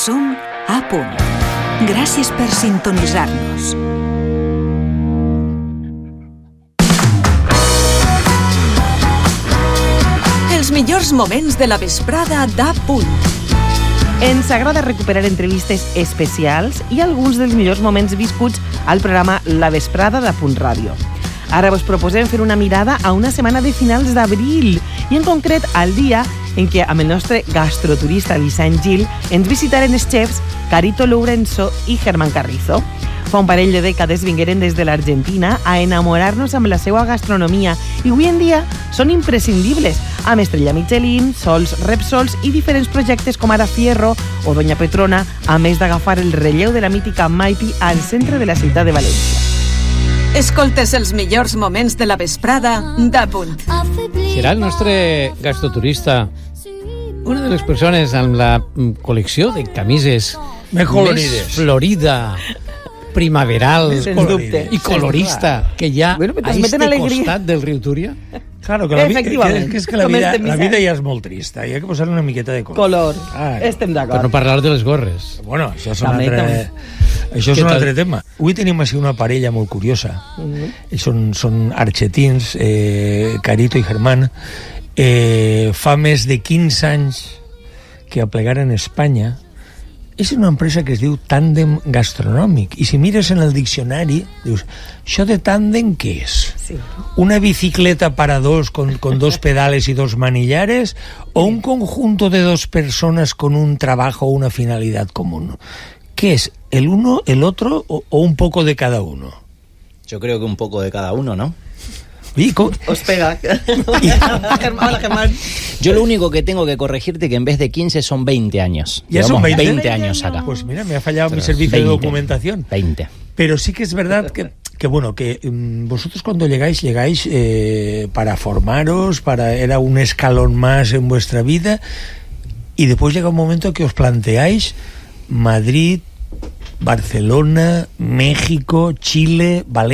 Som a punt. Gràcies per sintonitzar-nos. Els millors moments de la vesprada d'A Punt. Ens agrada recuperar entrevistes especials i alguns dels millors moments viscuts al programa La Vesprada d'A Punt Ràdio. Ara vos proposem fer una mirada a una setmana de finals d'abril i en concret al dia en què amb el nostre gastroturista Vicent Gil ens visitaren els xefs Carito Lourenço i Germán Carrizo. Fa un parell de dècades vingueren des de l'Argentina a enamorar-nos amb la seva gastronomia i avui en dia són imprescindibles, amb Estrella Michelin, Sols Repsols i diferents projectes com ara Fierro o Doña Petrona, a més d'agafar el relleu de la mítica Mighty al centre de la ciutat de València. Escoltes els millors moments de la vesprada d'A Punt. Serà el nostre gastroturista una de les persones amb la col·lecció de camises més florida, primaveral i colorista que hi ha a este costat del riu Túria. Claro, que la vida ja és molt trista, hi ha que posar una miqueta de color. Estem d'acord. Per no parlar de les gorres. Bueno, això és un altre tema. Avui tenim així una parella molt curiosa. Són argentins, Carito i Germán. Fa més de 15 anys que aplegaren Espanya. És una empresa que es diu Tàndem Gastronòmic. I si mires en el diccionari, dius, això de tàndem què és? Sí. ¿Una bicicleta para dos con dos pedales y dos manillares? ¿O un conjunto de dos personas con un trabajo o una finalidad común? ¿Qué es? ¿El uno, el otro o un poco de cada uno? Yo creo que un poco de cada uno, ¿no? Os pega. Hola, Germán. Yo lo único que tengo que corregirte que en vez de 15 son 20 años. ¿Ya son 20 años acá. Pues mira, me ha fallado mi servicio de documentación. 20. Pero sí que es verdad que vosotros cuando llegáis para formaros, era un escalón más en vuestra vida, y después llega un momento que os planteáis Madrid, Barcelona, México, Chile, Valencia.